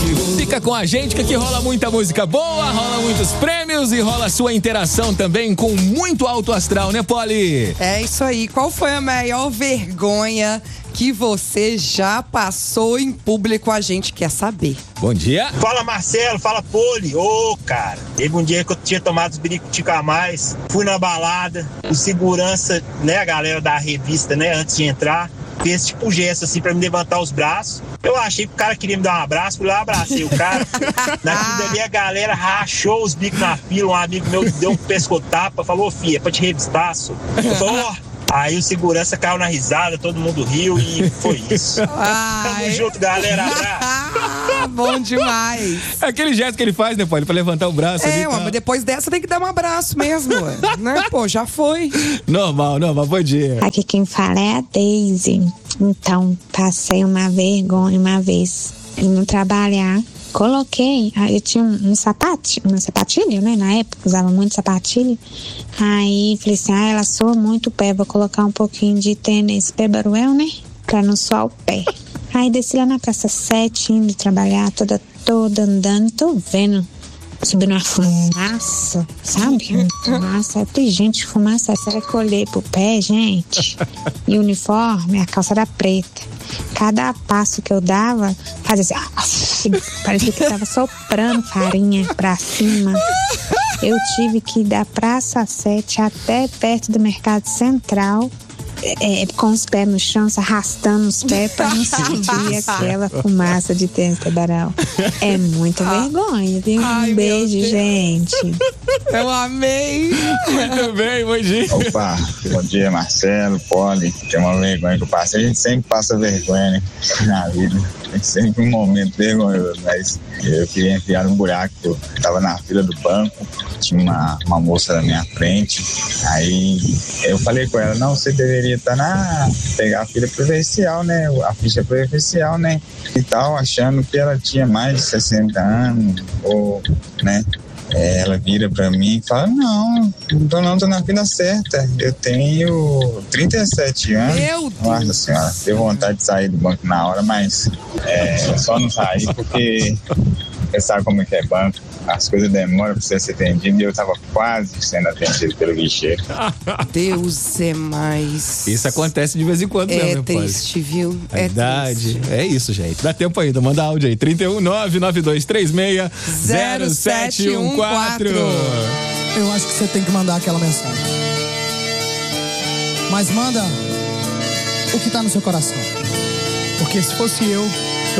Fica com a gente que aqui rola muita música boa, rola muitos prêmios e rola sua interação também com muito alto astral, né, Poli? É isso aí. Qual foi a maior vergonha que você já passou em público? A gente quer saber. Bom dia. Fala, Marcelo, fala, Poli. Cara, teve um dia que eu tinha tomado os biricutica a mais, fui na balada, o segurança, né, a galera da revista, né, antes de entrar, fez tipo um gesto assim pra me levantar os braços. Eu achei que o cara queria me dar um abraço, fui lá, abracei o cara. Naquilo dali a galera rachou os bicos na fila, um amigo meu deu um pescotapa, falou, fia, é pra te revistar, só. Eu falei, Aí o segurança caiu na risada, todo mundo riu e foi isso. Tamo junto, galera. Bom demais. É aquele gesto que ele faz, né, Poli? Pra levantar o braço ali. Mas depois dessa tem que dar um abraço mesmo, né? Pô, já foi. Normal, bom dia. Aqui quem fala é a Daisy. Então, passei uma vergonha uma vez indo trabalhar. Coloquei, eu tinha uma sapatilha, né? Na época, usava muito sapatilha. Aí, falei assim, ela soa muito o pé, vou colocar um pouquinho de tênis Pebaruel, né? Pra não soar o pé. Aí, desci lá na Praça 7, indo trabalhar, toda andando, tô vendo, subindo uma fumaça, sabe? Fumaça, tem gente, fumaça, será que eu olhei pro pé, gente? E o uniforme, a calça era preta. Cada passo que eu dava, fazia assim, parecia que tava soprando farinha pra cima. Eu tive que ir da Praça 7 até perto do Mercado Central, com os pés no chão, se arrastando os pés pra não sentir aquela fumaça de tênis Pebaruel. É muita vergonha, viu? Um beijo, gente. Eu amei. Muito bem, bom dia. Opa, bom dia, Marcelo, Poli. Tem uma vergonha que eu passei. A gente sempre passa vergonha, né, na vida. Tem sempre um momento vergonhoso, mas eu queria enfiar um buraco. Eu tava na fila do banco, tinha uma moça na minha frente. Aí eu falei com ela, não, você deveria estar pegar a fila preferencial, né? A ficha preferencial, né? E tal, achando que ela tinha mais de 60 anos, ou, né? Ela vira pra mim e fala, não, tô na fila certa, eu tenho 37 anos. Meu Deus. Nossa senhora, deu vontade de sair do banco na hora, mas só não saí porque você sabe como é que é banco, as coisas demoram pra você ser atendido e eu tava quase sendo atendido pelo guichê. Deus é mais. Isso acontece de vez em quando mesmo, É triste, viu? É idade. É isso, gente. Dá tempo ainda, manda áudio aí. 31992360714. Eu acho que você tem que mandar aquela mensagem. Mas manda o que tá no seu coração. Porque se fosse eu